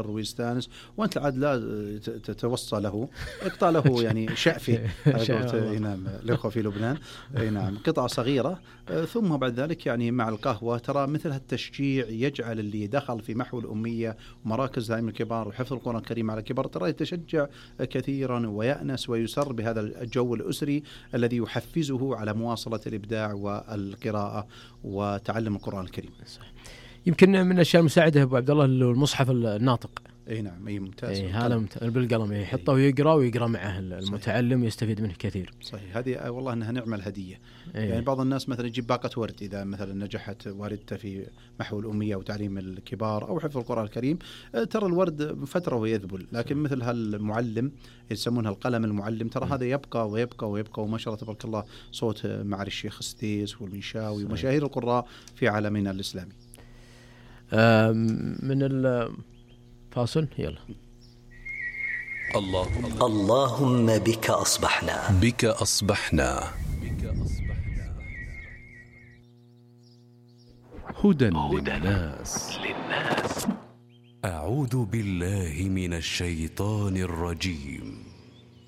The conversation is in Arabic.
يستقر ويستانس، وأنت عاد لا تتوصى له، اقطع له يعني شأفي نعم الأخوة في لبنان، نعم قطعة صغيرة، ثم بعد ذلك يعني مع القهوة. ترى مثل هالتشجيع يجعل اللي دخل في محو الأمية ومراكز تعليم الكبار وحفظ القرآن الكريم على كبر، ترى يتشجع كثيرا ويأنس ويسر بهذا الجو الأسري الذي يحفزه على مواصلة الإبداع والقراءة وتعلم القرآن الكريم. يمكن من الأشياء المساعدة أبو عبد الله المصحف الناطق. اي نعم، اي ممتاز. هذا بالقلم يحطه ويقرأ معه المتعلم ويستفيد منه كثير. صحيح، هذه والله انها نعمة الهدية. يعني بعض الناس مثلا يجيب باقة ورد اذا مثلا نجحت والدته في محو الأمية وتعليم الكبار او حفظ القرآن الكريم، ترى الورد فترة ويذبل، لكن مثل هالمعلم يسمونها القلم المعلم، ترى هذا يبقى ويبقى ويبقى، وما شاء الله تبارك الله صوت معالي الشيخ ستيس والمنشاوي ومشاهير القراء في عالمنا الإسلامي. من الفاصل يلا. اللهم بك أصبحنا هدى للناس. أعوذ بالله من الشيطان الرجيم.